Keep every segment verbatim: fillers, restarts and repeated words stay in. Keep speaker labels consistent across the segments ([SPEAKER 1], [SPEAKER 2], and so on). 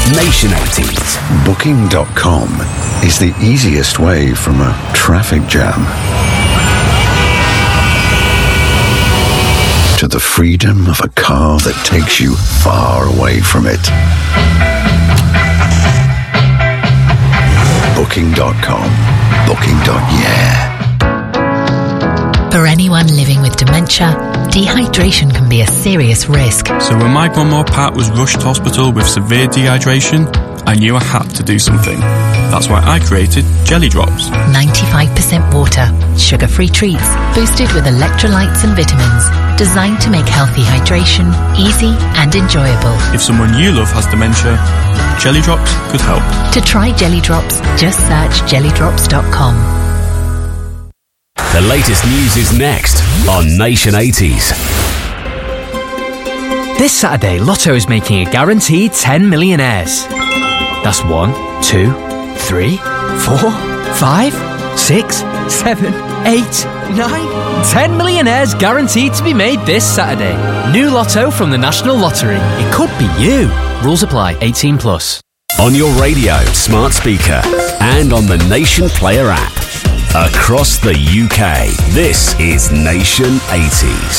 [SPEAKER 1] Nation eighties.
[SPEAKER 2] Booking dot com is the easiest way from a traffic jam to the freedom of a car that takes you far away from it. Booking dot com. Booking. Yeah.
[SPEAKER 3] For anyone living with dementia, dehydration can be a serious risk.
[SPEAKER 4] So when my grandma Pat was rushed to hospital with severe dehydration, I knew I had to do something. That's why I created Jelly Drops.
[SPEAKER 3] ninety-five percent water, sugar-free treats, boosted with electrolytes and vitamins, designed to make healthy hydration easy and enjoyable.
[SPEAKER 4] If someone you love has dementia, Jelly Drops could help.
[SPEAKER 3] To try Jelly Drops, just search jelly drops dot com.
[SPEAKER 1] The latest news is next on Nation eighties.
[SPEAKER 5] This Saturday, Lotto is making a guaranteed ten millionaires. That's one, two, three, four, five, six, seven, eight, nine, ten millionaires guaranteed to be made this Saturday. New Lotto from the National Lottery. It could be you. Rules apply. eighteen plus.
[SPEAKER 1] On your radio, smart speaker, and on the Nation Player app. Across the U K, this is Nation eighties.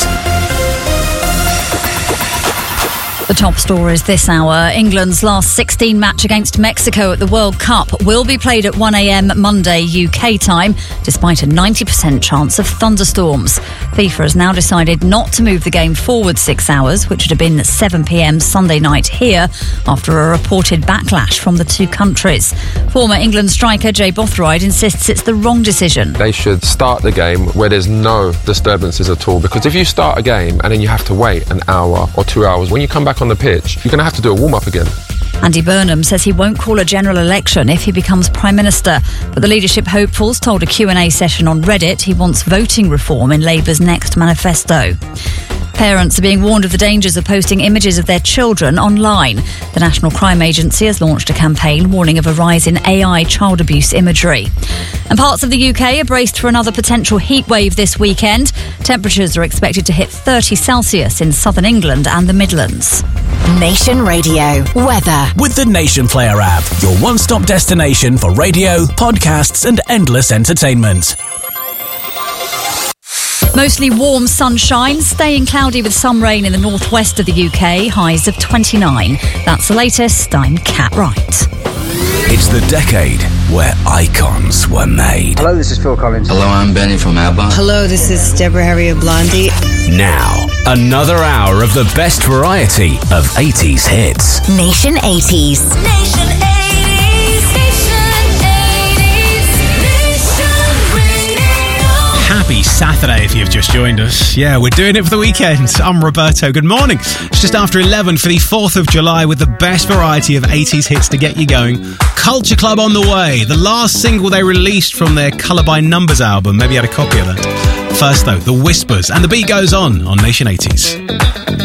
[SPEAKER 6] The top stories this hour. England's last sixteen match against Mexico at the World Cup will be played at one a.m. Monday U K time, despite a ninety percent chance of thunderstorms. FIFA has now decided not to move the game forward six hours, which would have been seven p.m. Sunday night here, after a reported backlash from the two countries. Former England striker Jay Bothroyd insists it's the wrong decision.
[SPEAKER 7] They should start the game where there's no disturbances at all, because if you start a game and then you have to wait an hour or two hours, when you come back on the pitch, you're going to have to do a warm-up again.
[SPEAKER 6] Andy Burnham says he won't call a general election if he becomes Prime Minister, but the leadership hopefuls told a Q and A session on Reddit he wants voting reform in Labour's next manifesto. Parents are being warned of the dangers of posting images of their children online. The National Crime Agency has launched a campaign warning of a rise in A I child abuse imagery. And parts of the U K are braced for another potential heat wave this weekend. Temperatures are expected to hit thirty Celsius in southern England and the Midlands.
[SPEAKER 8] Nation Radio weather
[SPEAKER 9] with the Nation Player app, your one-stop destination for radio, podcasts, and endless entertainment.
[SPEAKER 6] Mostly warm sunshine, staying cloudy with some rain in the northwest of the U K, highs of twenty-nine. That's the latest. I'm Kat Wright.
[SPEAKER 1] It's the decade where icons were made.
[SPEAKER 10] Hello, this is Phil Collins.
[SPEAKER 11] Hello, I'm Benny from ABBA.
[SPEAKER 12] Hello, this is Deborah Harry of Blondie.
[SPEAKER 1] Now, another hour of the best variety of eighties hits.
[SPEAKER 8] Nation eighties.
[SPEAKER 13] Nation eighties.
[SPEAKER 14] Happy Saturday if you've just joined us. Yeah, we're doing it for the weekend. I'm Roberto. Good morning. It's just after eleven for the fourth of July with the best variety of eighties hits to get you going. Culture Club on the way. The last single they released from their Colour by Numbers album. Maybe you had a copy of that. First though, The Whispers. And the beat goes on on Nation eighties.